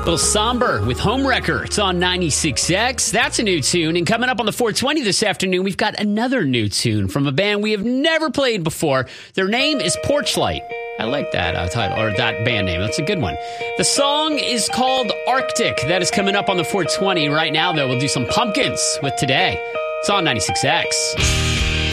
Little Somber with Homewrecker. It's on 96X. That's a new tune. And coming up on the 420 this afternoon, we've got another new tune from a band we have never played before. Their name is Porchlight. I like that title, or that band name. That's a good one. The song is called Arctic. That is coming up on the 420. Right now, though, we'll do some Pumpkins with Today. It's on 96X.